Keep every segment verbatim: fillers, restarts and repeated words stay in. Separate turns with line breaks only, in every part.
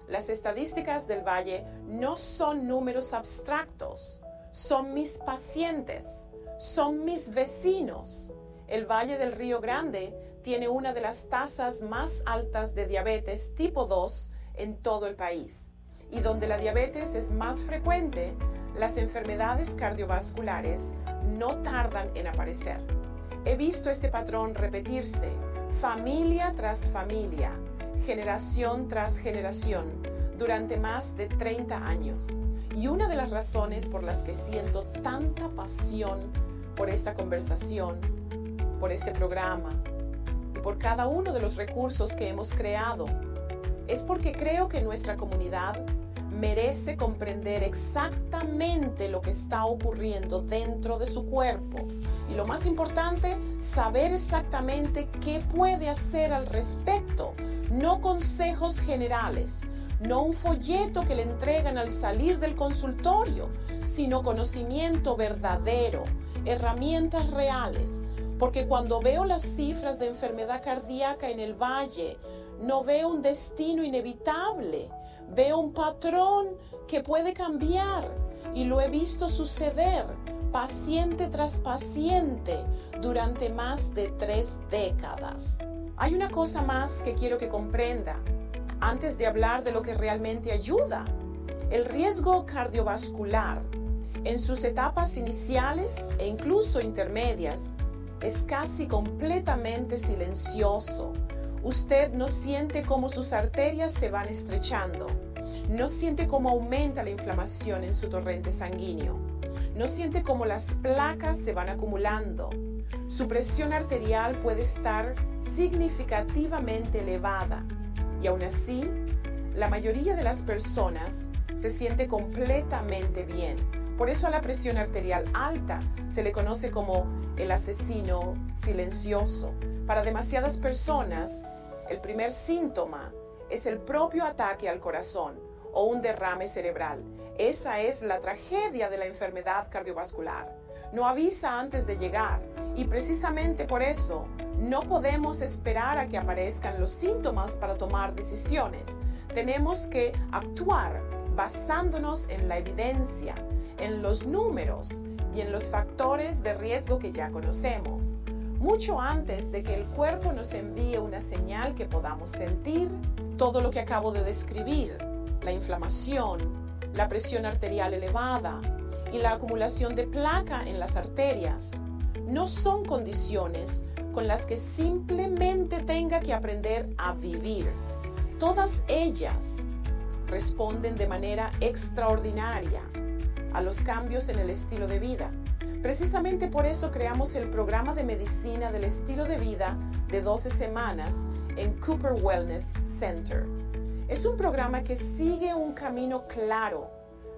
Las estadísticas del Valle no son números abstractos, son mis pacientes, son mis vecinos. El Valle del Río Grande tiene una de las tasas más altas de diabetes tipo dos en todo el país. Y donde la diabetes es más frecuente, las enfermedades cardiovasculares no tardan en aparecer. He visto este patrón repetirse familia tras familia, generación tras generación, durante más de treinta años. Y una de las razones por las que siento tanta pasión por esta conversación, por este programa y por cada uno de los recursos que hemos creado, es porque creo que nuestra comunidad merece comprender exactamente lo que está ocurriendo dentro de su cuerpo. Y lo más importante, saber exactamente qué puede hacer al respecto. No consejos generales, no un folleto que le entregan al salir del consultorio, sino conocimiento verdadero, herramientas reales. Porque cuando veo las cifras de enfermedad cardíaca en el Valle, no veo un destino inevitable, veo un patrón que puede cambiar y lo he visto suceder paciente tras paciente durante más de tres décadas. Hay una cosa más que quiero que comprenda antes de hablar de lo que realmente ayuda. El riesgo cardiovascular en sus etapas iniciales e incluso intermedias es casi completamente silencioso. Usted no siente cómo sus arterias se van estrechando, no siente cómo aumenta la inflamación en su torrente sanguíneo, no siente cómo las placas se van acumulando. Su presión arterial puede estar significativamente elevada y aún así, la mayoría de las personas se siente completamente bien. Por eso a la presión arterial alta se le conoce como el asesino silencioso. Para demasiadas personas, el primer síntoma es el propio ataque al corazón o un derrame cerebral. Esa es la tragedia de la enfermedad cardiovascular. No avisa antes de llegar y precisamente por eso no podemos esperar a que aparezcan los síntomas para tomar decisiones. Tenemos que actuar basándonos en la evidencia, en los números y en los factores de riesgo que ya conocemos. Mucho antes de que el cuerpo nos envíe una señal que podamos sentir, todo lo que acabo de describir, la inflamación, la presión arterial elevada y la acumulación de placa en las arterias, no son condiciones con las que simplemente tenga que aprender a vivir. Todas ellas responden de manera extraordinaria a los cambios en el estilo de vida. Precisamente por eso creamos el programa de medicina del estilo de vida de doce semanas en Cooper Wellness Center. Es un programa que sigue un camino claro: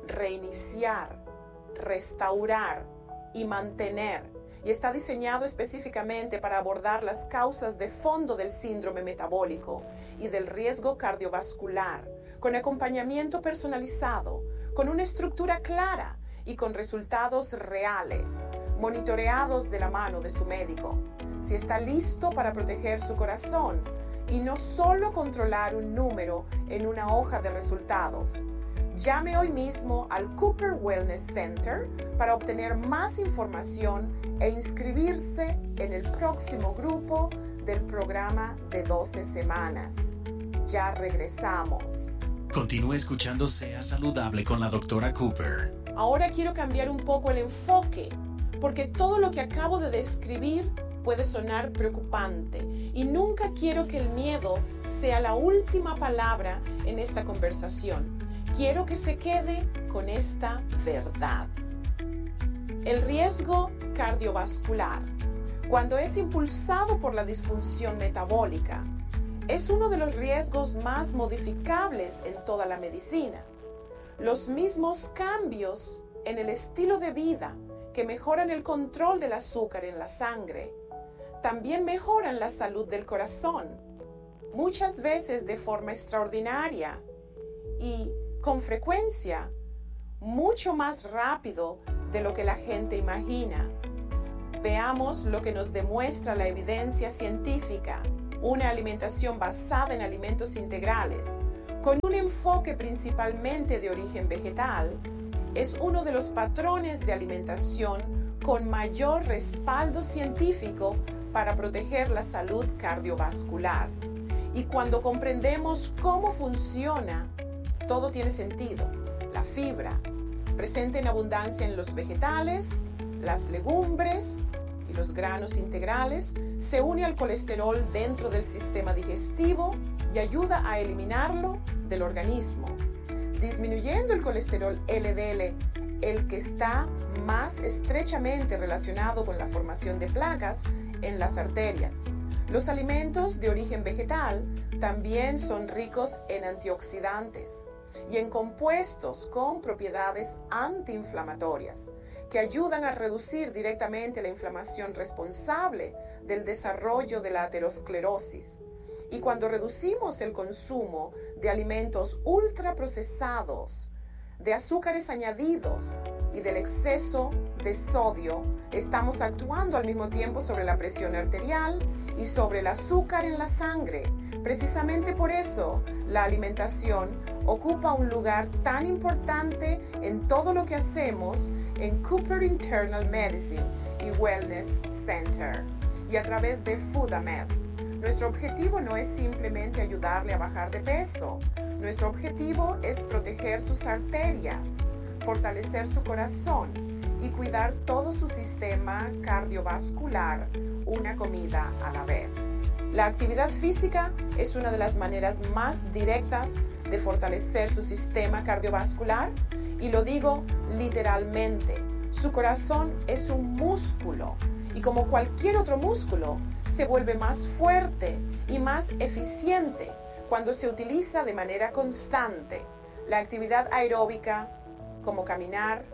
reiniciar, restaurar y mantener. Y está diseñado específicamente para abordar las causas de fondo del síndrome metabólico y del riesgo cardiovascular, con acompañamiento personalizado, con una estructura clara y con resultados reales, monitoreados de la mano de su médico. Si está listo para proteger su corazón y no solo controlar un número en una hoja de resultados, llame hoy mismo al Cooper Wellness Center para obtener más información e inscribirse en el próximo grupo del programa de doce semanas. Ya regresamos.
Continúe escuchando Sea Saludable con la doctora Cooper.
Ahora quiero cambiar un poco el enfoque, porque todo lo que acabo de describir puede sonar preocupante y nunca quiero que el miedo sea la última palabra en esta conversación. Quiero que se quede con esta verdad. El riesgo cardiovascular, cuando es impulsado por la disfunción metabólica, es uno de los riesgos más modificables en toda la medicina. Los mismos cambios en el estilo de vida que mejoran el control del azúcar en la sangre, también mejoran la salud del corazón, muchas veces de forma extraordinaria y con frecuencia mucho más rápido de lo que la gente imagina. Veamos lo que nos demuestra la evidencia científica. Una alimentación basada en alimentos integrales, con un enfoque principalmente de origen vegetal, es uno de los patrones de alimentación con mayor respaldo científico para proteger la salud cardiovascular. Y cuando comprendemos cómo funciona, todo tiene sentido. La fibra, presente en abundancia en los vegetales, las legumbres y los granos integrales, se une al colesterol dentro del sistema digestivo y ayuda a eliminarlo del organismo, disminuyendo el colesterol L D L, el que está más estrechamente relacionado con la formación de placas en las arterias. Los alimentos de origen vegetal también son ricos en antioxidantes y en compuestos con propiedades antiinflamatorias que ayudan a reducir directamente la inflamación responsable del desarrollo de la aterosclerosis. Y cuando reducimos el consumo de alimentos ultraprocesados, de azúcares añadidos y del exceso de sodio, estamos actuando al mismo tiempo sobre la presión arterial y sobre el azúcar en la sangre. Precisamente por eso, la alimentación ocupa un lugar tan importante en todo lo que hacemos en Cooper Internal Medicine y Wellness Center y a través de Foodamed. Nuestro objetivo no es simplemente ayudarle a bajar de peso. Nuestro objetivo es proteger sus arterias, fortalecer su corazón y cuidar todo su sistema cardiovascular, una comida a la vez. La actividad física es una de las maneras más directas de fortalecer su sistema cardiovascular y lo digo literalmente. Su corazón es un músculo y como cualquier otro músculo, se vuelve más fuerte y más eficiente cuando se utiliza de manera constante. La actividad aeróbica, como caminar,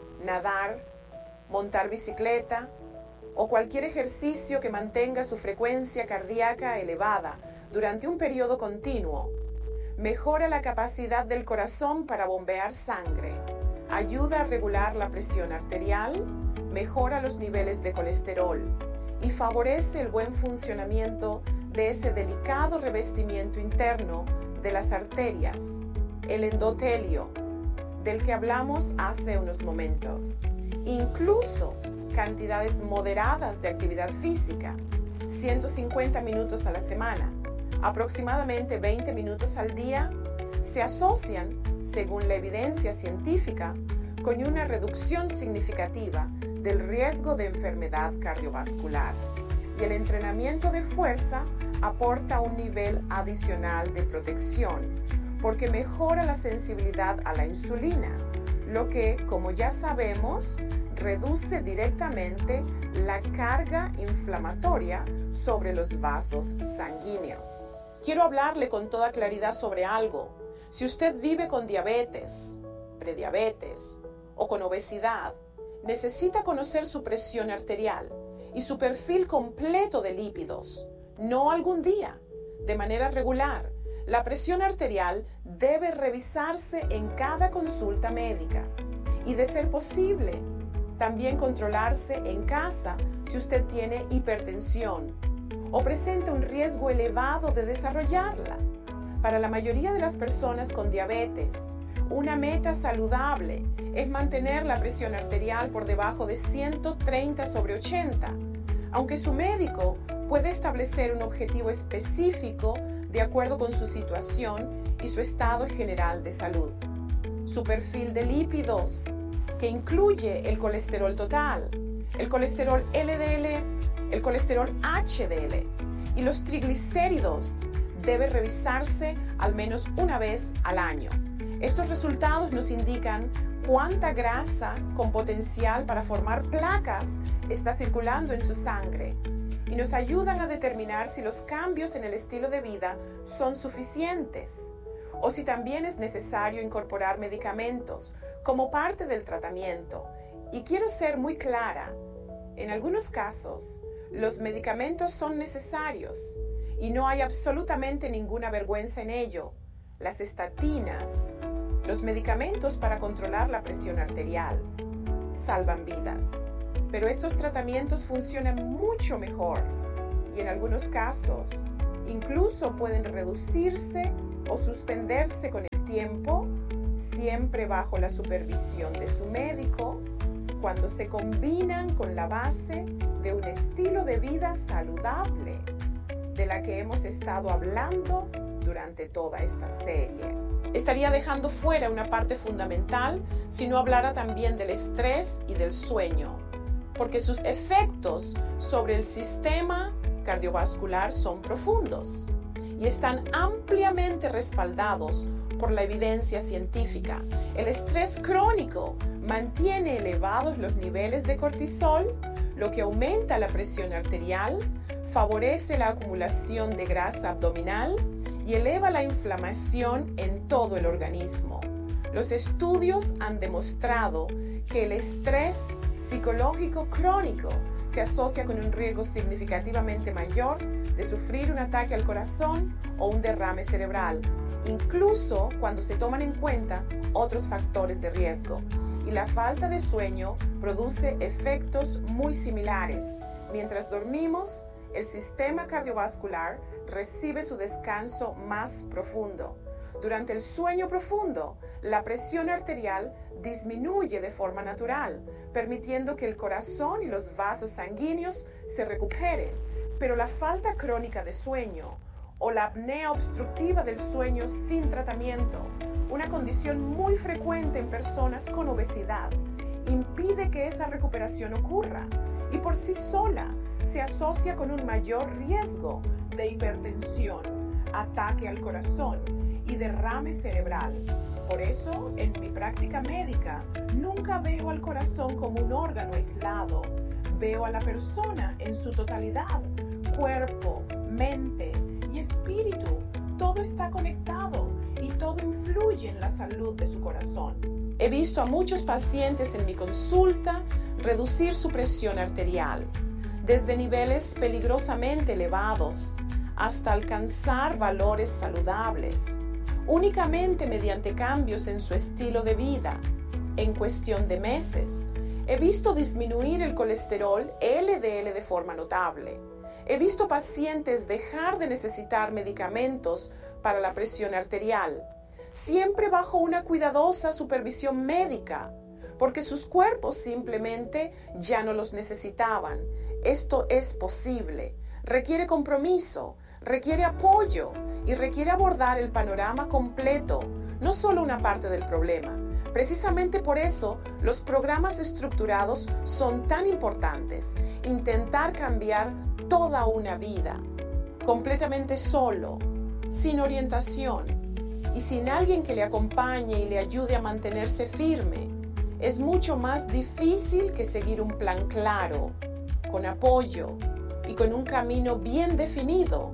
nadar, montar bicicleta o cualquier ejercicio que mantenga su frecuencia cardíaca elevada durante un periodo continuo, mejora la capacidad del corazón para bombear sangre, ayuda a regular la presión arterial, mejora los niveles de colesterol y favorece el buen funcionamiento de ese delicado revestimiento interno de las arterias, el endotelio, del que hablamos hace unos momentos. Incluso cantidades moderadas de actividad física, ciento cincuenta minutos a la semana, aproximadamente veinte minutos al día, se asocian, según la evidencia científica, con una reducción significativa del riesgo de enfermedad cardiovascular. Y el entrenamiento de fuerza aporta un nivel adicional de protección, porque mejora la sensibilidad a la insulina, lo que, como ya sabemos, reduce directamente la carga inflamatoria sobre los vasos sanguíneos. Quiero hablarle con toda claridad sobre algo. Si usted vive con diabetes, prediabetes o con obesidad, necesita conocer su presión arterial y su perfil completo de lípidos, no algún día, de manera regular. La presión arterial debe revisarse en cada consulta médica y, de ser posible, también controlarse en casa si usted tiene hipertensión o presenta un riesgo elevado de desarrollarla. Para la mayoría de las personas con diabetes, una meta saludable es mantener la presión arterial por debajo de ciento treinta sobre ochenta, aunque su médico puede establecer un objetivo específico de acuerdo con su situación y su estado general de salud. Su perfil de lípidos, que incluye el colesterol total, el colesterol L D L, el colesterol H D L y los triglicéridos, debe revisarse al menos una vez al año. Estos resultados nos indican cuánta grasa con potencial para formar placas está circulando en su sangre y nos ayudan a determinar si los cambios en el estilo de vida son suficientes o si también es necesario incorporar medicamentos como parte del tratamiento. Y quiero ser muy clara, en algunos casos los medicamentos son necesarios y no hay absolutamente ninguna vergüenza en ello. Las estatinas, los medicamentos para controlar la presión arterial, salvan vidas. Pero estos tratamientos funcionan mucho mejor y en algunos casos incluso pueden reducirse o suspenderse con el tiempo, siempre bajo la supervisión de su médico, cuando se combinan con la base de un estilo de vida saludable, de la que hemos estado hablando durante toda esta serie. Estaría dejando fuera una parte fundamental si no hablara también del estrés y del sueño, porque sus efectos sobre el sistema cardiovascular son profundos y están ampliamente respaldados por la evidencia científica. El estrés crónico mantiene elevados los niveles de cortisol, lo que aumenta la presión arterial, favorece la acumulación de grasa abdominal y eleva la inflamación en todo el organismo. Los estudios han demostrado que el estrés psicológico crónico se asocia con un riesgo significativamente mayor de sufrir un ataque al corazón o un derrame cerebral, incluso cuando se toman en cuenta otros factores de riesgo. Y la falta de sueño produce efectos muy similares. Mientras dormimos, el sistema cardiovascular recibe su descanso más profundo. Durante el sueño profundo, la presión arterial disminuye de forma natural, permitiendo que el corazón y los vasos sanguíneos se recuperen. Pero la falta crónica de sueño o la apnea obstructiva del sueño sin tratamiento, una condición muy frecuente en personas con obesidad, impide que esa recuperación ocurra y por sí sola se asocia con un mayor riesgo de hipertensión, ataque al corazón y derrame cerebral. Por eso, en mi práctica médica, nunca veo al corazón como un órgano aislado. Veo a la persona en su totalidad, cuerpo, mente y espíritu. Todo está conectado y todo influye en la salud de su corazón. He visto a muchos pacientes en mi consulta reducir su presión arterial, desde niveles peligrosamente elevados hasta alcanzar valores saludables, únicamente mediante cambios en su estilo de vida. En cuestión de meses, he visto disminuir el colesterol L D L de forma notable. He visto pacientes dejar de necesitar medicamentos para la presión arterial, siempre bajo una cuidadosa supervisión médica, porque sus cuerpos simplemente ya no los necesitaban. Esto es posible, requiere compromiso, requiere apoyo y requiere abordar el panorama completo, no solo una parte del problema. Precisamente por eso los programas estructurados son tan importantes. Intentar cambiar toda una vida, completamente solo, sin orientación y sin alguien que le acompañe y le ayude a mantenerse firme, es mucho más difícil que seguir un plan claro, con apoyo y con un camino bien definido.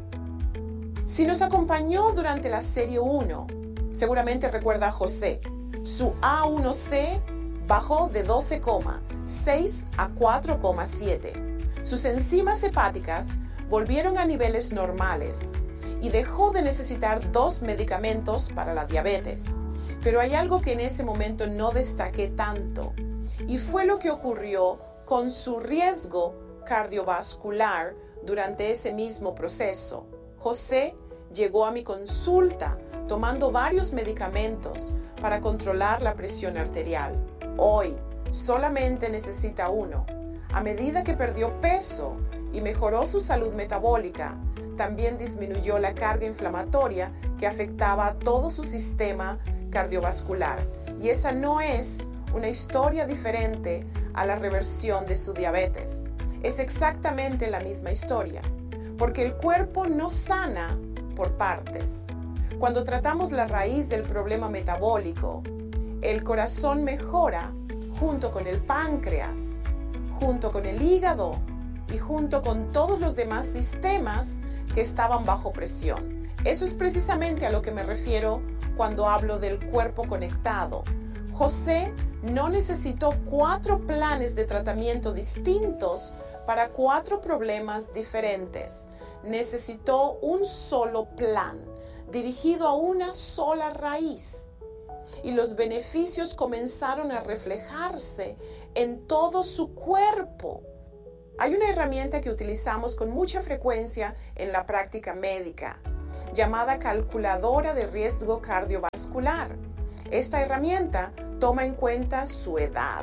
Si nos acompañó durante la serie uno, seguramente recuerda a José. Su A uno C bajó de doce coma seis a cuatro coma siete. Sus enzimas hepáticas volvieron a niveles normales y dejó de necesitar dos medicamentos para la diabetes. Pero hay algo que en ese momento no destaqué tanto, y fue lo que ocurrió con su riesgo cardiovascular durante ese mismo proceso. José llegó a mi consulta tomando varios medicamentos para controlar la presión arterial. Hoy solamente necesita uno. A medida que perdió peso y mejoró su salud metabólica, también disminuyó la carga inflamatoria que afectaba a todo su sistema cardiovascular. Y esa no es una historia diferente a la reversión de su diabetes. Es exactamente la misma historia, porque el cuerpo no sana por partes. Cuando tratamos la raíz del problema metabólico, el corazón mejora junto con el páncreas, junto con el hígado y junto con todos los demás sistemas que estaban bajo presión. Eso es precisamente a lo que me refiero cuando hablo del cuerpo conectado. José no necesitó cuatro planes de tratamiento distintos para cuatro problemas diferentes. Necesitó un solo plan, dirigido a una sola raíz. Y los beneficios comenzaron a reflejarse en todo su cuerpo. Hay una herramienta que utilizamos con mucha frecuencia en la práctica médica. llamada calculadora de riesgo cardiovascular. Esta herramienta toma en cuenta su edad,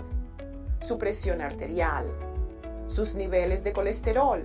su presión arterial, sus niveles de colesterol,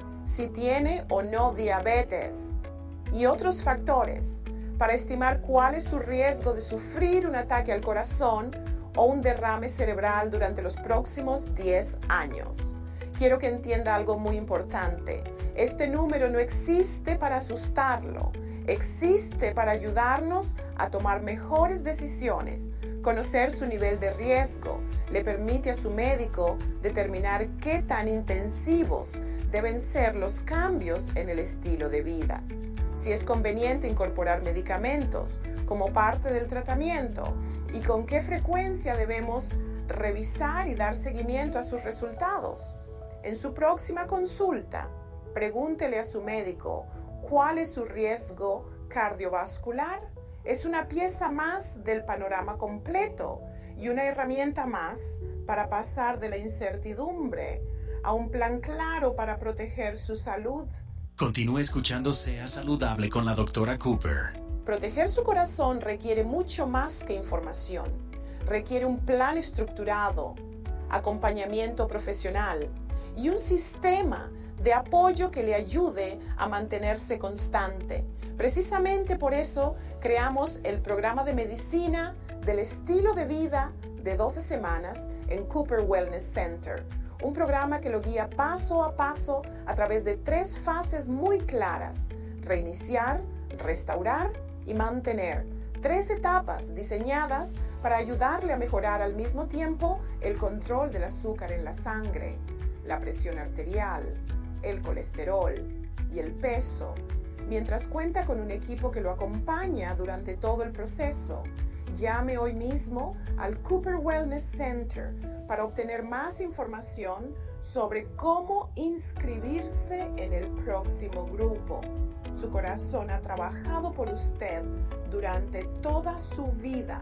si tiene o no diabetes y otros factores para estimar cuál es su riesgo de sufrir un ataque al corazón o un derrame cerebral durante los próximos diez años. Quiero que entienda algo muy importante. Este número no existe para asustarlo, existe para ayudarnos a tomar mejores decisiones. Conocer su nivel de riesgo le permite a su médico determinar qué tan intensivos deben ser los cambios en el estilo de vida. Si es conveniente incorporar medicamentos como parte del tratamiento y con qué frecuencia debemos revisar y dar seguimiento a sus resultados. En su próxima consulta, pregúntele a su médico cuál es su riesgo cardiovascular. Es una pieza más del panorama completo y una herramienta más para pasar de la incertidumbre a un plan claro para proteger su salud.
Continúe escuchando Sea Saludable con la doctora Cooper.
Proteger su corazón requiere mucho más que información. Requiere un plan estructurado, acompañamiento profesional y un sistema de apoyo que le ayude a mantenerse constante. Precisamente por eso creamos el programa de medicina del estilo de vida de doce semanas en Cooper Wellness Center. Un programa que lo guía paso a paso a través de tres fases muy claras: reiniciar, restaurar y mantener. Tres etapas diseñadas para ayudarle a mejorar al mismo tiempo el control del azúcar en la sangre, la presión arterial, el colesterol y el peso, mientras cuenta con un equipo que lo acompaña durante todo el proceso. Llame hoy mismo al Cooper Wellness Center para obtener más información sobre cómo inscribirse en el próximo grupo. Su corazón ha trabajado por usted durante toda su vida.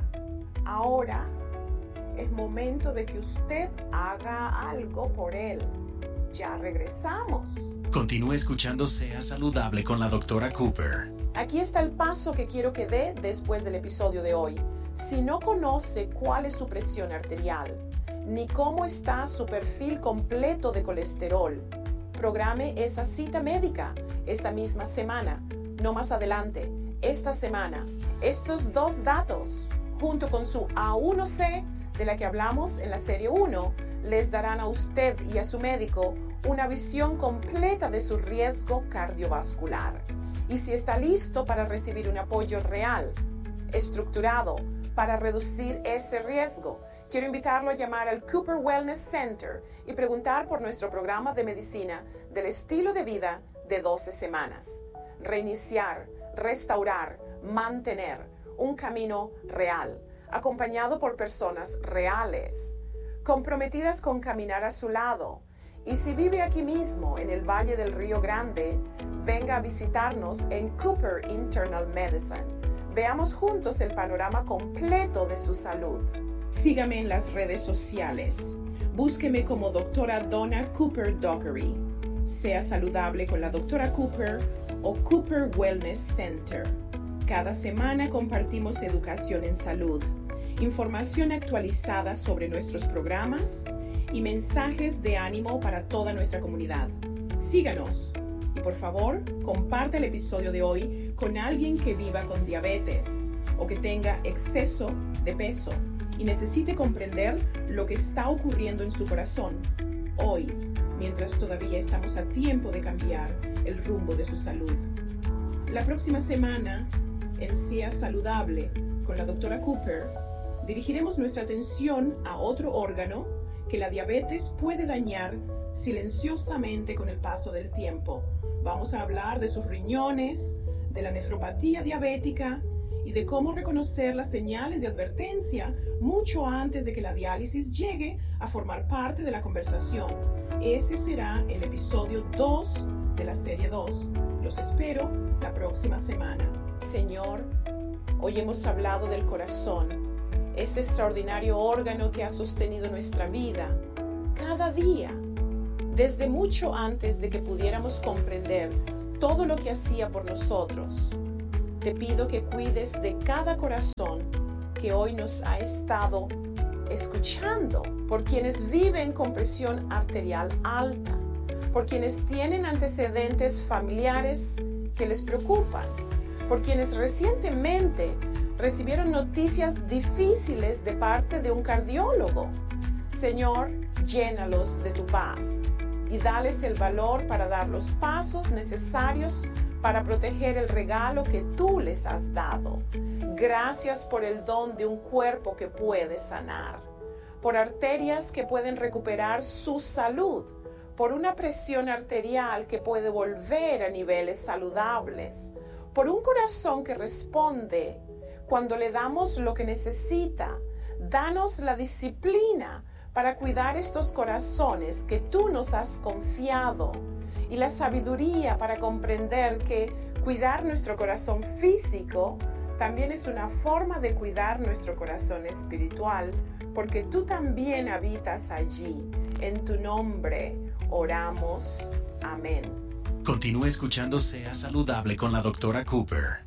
Ahora es momento de que usted haga algo por él. Ya regresamos.
Continúe escuchando Sea Saludable con la doctora Cooper.
Aquí está el paso que quiero que dé después del episodio de hoy. Si no conoce cuál es su presión arterial, ni cómo está su perfil completo de colesterol, programe esa cita médica esta misma semana, no más adelante, esta semana. Estos dos datos, junto con su A uno C, de la que hablamos en la serie uno, les darán a usted y a su médico una visión completa de su riesgo cardiovascular. Y si está listo para recibir un apoyo real, estructurado, para reducir ese riesgo, quiero invitarlo a llamar al Cooper Wellness Center y preguntar por nuestro programa de medicina del estilo de vida de doce semanas. Reiniciar, restaurar, mantener un camino real, acompañado por personas reales, comprometidas con caminar a su lado. Y si vive aquí mismo, en el Valle del Río Grande, venga a visitarnos en Cooper Internal Medicine. Veamos juntos el panorama completo de su salud. Sígame en las redes sociales. Búsqueme como doctora Donna Cooper Dockery. Sea Saludable con la doctora Cooper o Cooper Wellness Center. Cada semana compartimos educación en salud, información actualizada sobre nuestros programas y mensajes de ánimo para toda nuestra comunidad. Síganos y por favor comparte el episodio de hoy con alguien que viva con diabetes o que tenga exceso de peso y necesite comprender lo que está ocurriendo en su corazón hoy, mientras todavía estamos a tiempo de cambiar el rumbo de su salud. La próxima semana, en Sea Saludable con la doctora Cooper, dirigiremos nuestra atención a otro órgano que la diabetes puede dañar silenciosamente con el paso del tiempo. Vamos a hablar de sus riñones, de la nefropatía diabética y de cómo reconocer las señales de advertencia mucho antes de que la diálisis llegue a formar parte de la conversación. Ese será el episodio dos de la serie dos. Los espero la próxima semana. Señor, hoy hemos hablado del corazón, ese extraordinario órgano que ha sostenido nuestra vida cada día, desde mucho antes de que pudiéramos comprender todo lo que hacía por nosotros. Te pido que cuides de cada corazón que hoy nos ha estado escuchando, por quienes viven con presión arterial alta, por quienes tienen antecedentes familiares que les preocupan, por quienes recientemente recibieron noticias difíciles de parte de un cardiólogo. Señor, llénalos de tu paz y dales el valor para dar los pasos necesarios para proteger el regalo que tú les has dado. Gracias por el don de un cuerpo que puede sanar, por arterias que pueden recuperar su salud, por una presión arterial que puede volver a niveles saludables, por un corazón que responde cuando le damos lo que necesita. Danos la disciplina para cuidar estos corazones que tú nos has confiado y la sabiduría para comprender que cuidar nuestro corazón físico también es una forma de cuidar nuestro corazón espiritual, porque tú también habitas allí. En tu nombre oramos. Amén.
Continúe escuchando Sea Saludable con la doctora Cooper.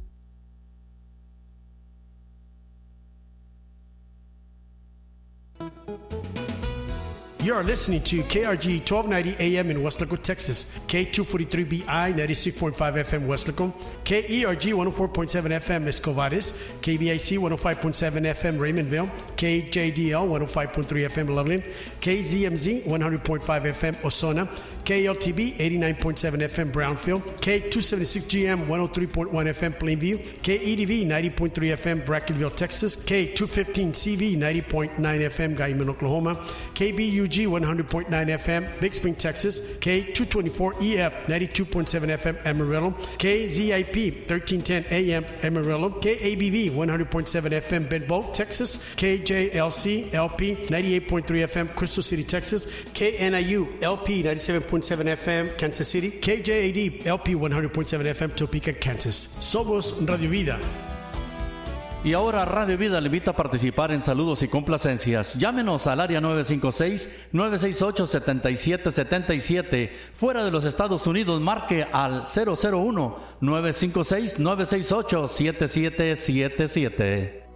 You are listening to K R G twelve ninety A M in Westlaco, Texas, K two forty-three B I ninety-six point five F M Westlaco, K E R G one oh four point seven F M Escovares, K B I C one oh five point seven F M Raymondville, K J D L one oh five point three F M Loveland, K Z M Z one hundred point five F M Osona, K L T B eighty-nine point seven F M Brownfield, K two seventy-six G M one oh three point one F M Plainview, K E D V ninety point three F M Brackenville, Texas, K two fifteen C V ninety point nine F M Guyman, Oklahoma, K B U G one hundred point nine F M Big Spring, Texas, K two twenty-four E F ninety-two point seven F M Amarillo, K Z I P thirteen ten A M Amarillo, K A B V one hundred point seven F M Benbow, Texas, K J L C L P ninety-eight point three F M Crystal City, Texas, K N I U L P ninety-seven point seven F M Kansas City, K J A D L P one hundred point seven F M Topeka, Kansas. Somos Radio Vida.
Y ahora Radio Vida le invita a participar en saludos y complacencias. Llámenos al área nueve cinco seis, nueve seis ocho, siete siete siete siete. Fuera de los Estados Unidos, marque al cero cero uno, nueve cinco seis, nueve seis ocho, siete siete siete siete.